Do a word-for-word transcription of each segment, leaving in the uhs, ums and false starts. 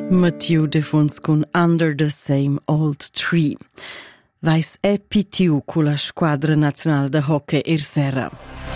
Mathieu Defuns con Under the Same Old Tree. Vais è pitiu con la squadra nazionale de hockey er sera.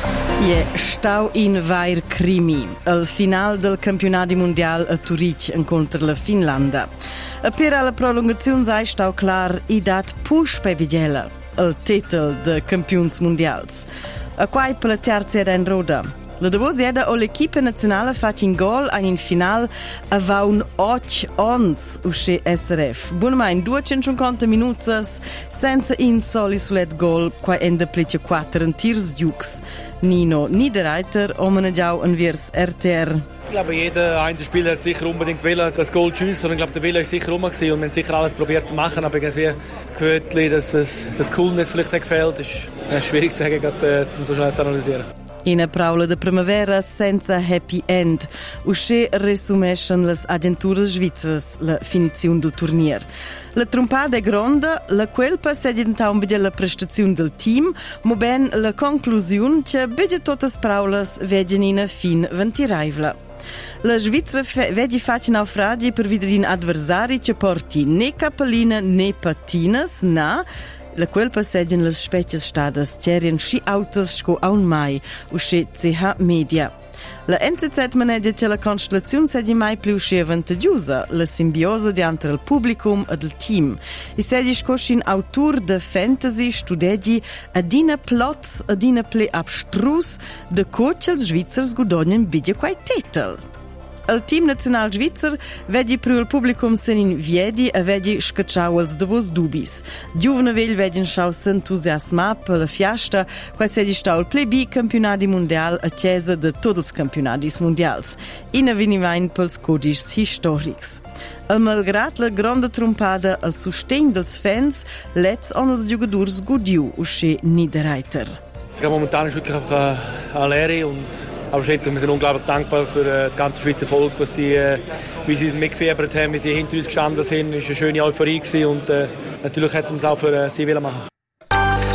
Je stau in vair crimi, al final del campionati mondial a Zurich incontra la Finlanda. A per alla prolongazione sai stau clar i dat push pe bigela, al titel de campions mondials. A quai per la terza in roda. La davosieda o l'equipe nazionale fatto in gol in final aveva un otto ons usce S R F. Buonamain duecentocinquanta minuti senza in soli sulet gol qua enda plecia quattro in tirs giux. Nino Niederreiter omenaggiau in viers R T R. Ich glaube, jeder Einzelspieler hat sicher unbedingt wollen, das Goal zu schiessen. Und ich glaube, der Wille ist sicher rum gewesen. Und wir haben sicher alles probiert zu machen. Aber irgendwie gehört, dass es, das Coolness vielleicht gefällt, ist ja, schwierig zu sagen, gerade, um so schnell zu analysieren. Ina praula de primavera senza happy end. Usce resumescian las agenturas svizras la finiziun del turnier. La trompada è gronda, la quelpa se diventa un bidja la prestaziun del team, mo ben la conclusiun che bidja totas praulas vegin ina fin ventiraivla. La Svizzera vedi faccia naufragi per videre in adversari che porti né cappellina né patinas, na. La quel passeggian las specchias stadas cerien sci autos sco aun mai usce C H Media. La N Z Z maneggia che la constellazione seggi mai più usce vantaggiosa, la simbiosa diantre il publicum ed il team. I seggi scoscin autor de fantasy studegi adina plots adina ple abstrus de coach als Svizzers gudognen bidja quai titel. Il team nazional svizzer vedi per il publicum senin viedi e vedi scacciau als davos dubis. Giuvene vegl vegin schau s'entusiasma per la fiasta, quai sedi stau il plebi campionati mondial a chiesa de tots els campionatis mondials. Ina venivain pels codis historics. Al malgrat la gronda trompada al sustegn dels fans, let's on els jugadors gudiu usce Niederreiter. Ja, momentan ist wirklich einfach eine Lehre und auch wir sind unglaublich dankbar für das ganze Schweizer Volk, was sie, wie sie mitgefiebert haben, wie sie hinter uns gestanden sind. Es war eine schöne Euphorie gewesen und äh, natürlich hätten wir es auch für sie machen.